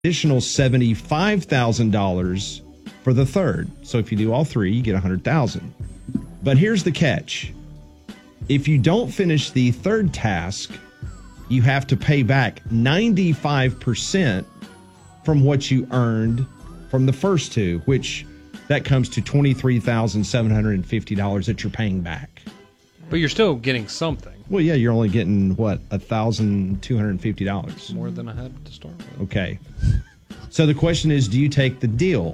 additional $75,000 for the third. So if you do all three, you get $100,000. But here's the catch. If you don't finish the third task, you have to pay back 95% from what you earned from the first two, which that comes to $23,750 that you're paying back. But you're still getting something. Well, yeah, you're only getting, what, $1,250? More than I had to start with. Okay. So the question is, do you take the deal?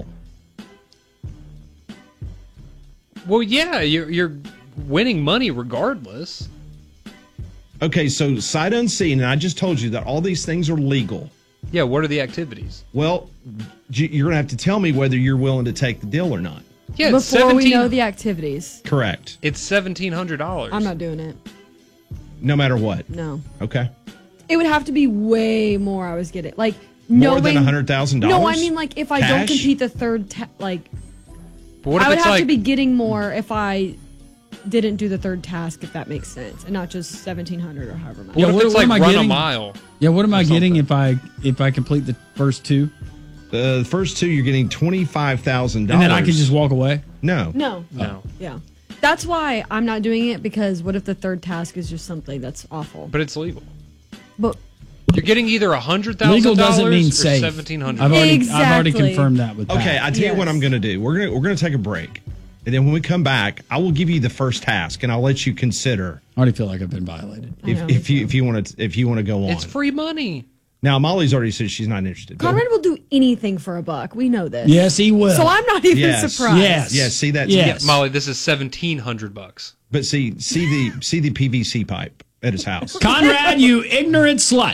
Well, yeah, you're winning money regardless. Okay, so sight unseen, and I just told you that all these things are legal. Yeah, what are the activities? Well, you're going to have to tell me whether you're willing to take the deal or not. Yeah, before we know the activities. Correct. It's $1,700. I'm not doing it. No matter what? No. Okay. It would have to be way more I was getting. Like, more than $100,000? No, I mean, like, if I don't compete the third, I would have to be getting more if I didn't do the third task, if that makes sense, and not just $1,700 or however much. What if it's like run a mile? Yeah, what am I getting if I complete the first two? The first two, you're getting $25,000. And then I can just walk away? No. No. Yeah. That's why I'm not doing it, because what if the third task is just something that's awful? But it's legal. But you're getting either $100,000 legal doesn't mean or safe. $1,700. I've already confirmed that with Pat. Okay, I tell you what I'm going to do. We're going to take a break. And then when we come back, I will give you the first task, and I'll let you consider. I already feel like I've been violated. If you want to go on, it's free money. Now Molly's already said she's not interested. Conrad will do anything for $1. We know this. Yes, he will. So I'm not even surprised. Yes. See that? Yes. Yeah, Molly, this is $1,700. But see the PVC pipe at his house. Conrad, you ignorant slut.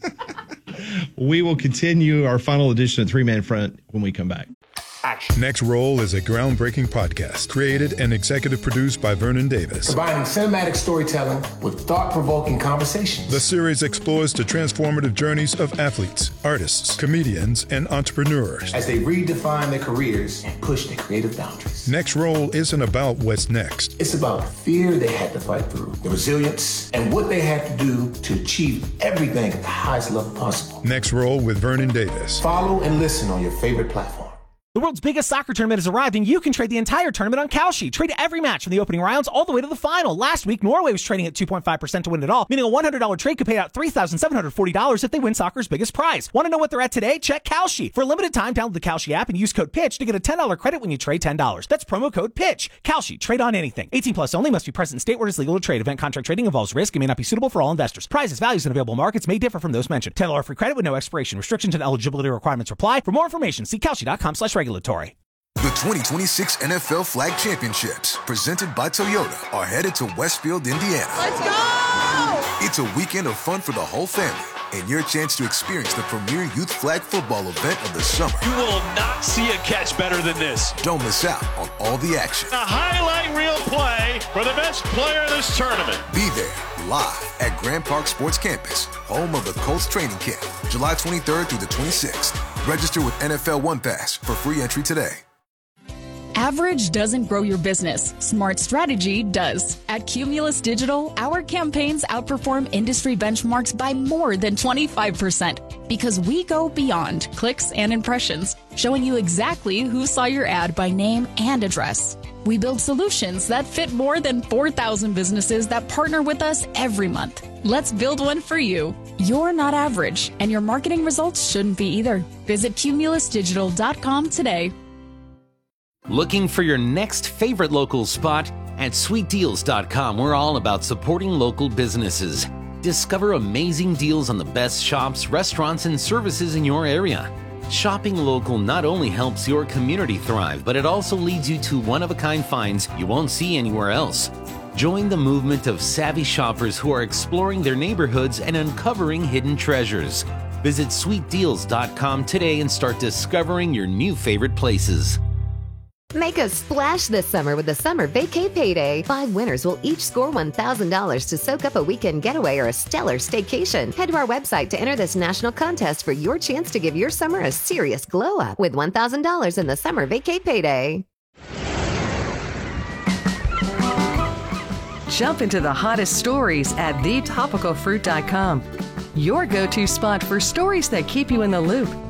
We will continue our final edition of Three Man Front when we come back. Next Roll is a groundbreaking podcast created and executive produced by Vernon Davis. Combining cinematic storytelling with thought-provoking conversations. The series explores the transformative journeys of athletes, artists, comedians, and entrepreneurs as they redefine their careers and push their creative boundaries. Next Roll isn't about what's next. It's about the fear they had to fight through, the resilience, and what they had to do to achieve everything at the highest level possible. Next Roll with Vernon Davis. Follow and listen on your favorite platform. The world's biggest soccer tournament has arrived, and you can trade the entire tournament on Kalshi. Trade every match from the opening rounds all the way to the final. Last week, Norway was trading at 2.5% to win it all, meaning a $100 trade could pay out $3,740 if they win soccer's biggest prize. Want to know what they're at today? Check Kalshi. For a limited time, download the Kalshi app and use code PITCH to get a $10 credit when you trade $10. That's promo code PITCH. Kalshi. Trade on anything. 18 plus only. Must be present in state where it's legal to trade. Event contract trading involves risk and may not be suitable for all investors. Prizes, values, and available markets may differ from those mentioned. $10 free credit with no expiration. Restrictions and eligibility requirements apply. For more information, see Kalshi.com/regulatory. The 2026 NFL Flag Championships, presented by Toyota, are headed to Westfield, Indiana. Let's go! It's a weekend of fun for the whole family and your chance to experience the premier youth flag football event of the summer. You will not see a catch better than this. Don't miss out on all the action. A highlight reel play for the best player in this tournament. Be there live at Grand Park Sports Campus, home of the Colts training camp, July 23rd through the 26th. Register with NFL One Pass for free entry today. Average doesn't grow your business. Smart strategy does. At Cumulus Digital, our campaigns outperform industry benchmarks by more than 25% because we go beyond clicks and impressions, showing you exactly who saw your ad by name and address. We build solutions that fit more than 4,000 businesses that partner with us every month. Let's build one for you. You're not average, and your marketing results shouldn't be either. Visit cumulusdigital.com today. Looking for your next favorite local spot? At sweetdeals.com, we're all about supporting local businesses. Discover amazing deals on the best shops, restaurants, and services in your area. Shopping local not only helps your community thrive, but it also leads you to one-of-a-kind finds you won't see anywhere else. Join the movement of savvy shoppers who are exploring their neighborhoods and uncovering hidden treasures. Visit sweetdeals.com today and start discovering your new favorite places. Make a splash this summer with the Summer Vacay Payday. 5 winners will each score $1,000 to soak up a weekend getaway or a stellar staycation. Head to our website to enter this national contest for your chance to give your summer a serious glow up with $1,000 in the Summer Vacay Payday. Jump into the hottest stories at thetopicalfruit.com. Your go-to spot for stories that keep you in the loop.